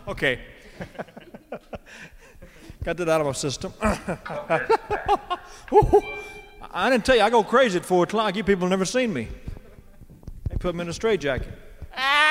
Okay. Got that out of my system. I didn't tell you, I go crazy at 4 o'clock. You people never seen me. They put me in a straitjacket.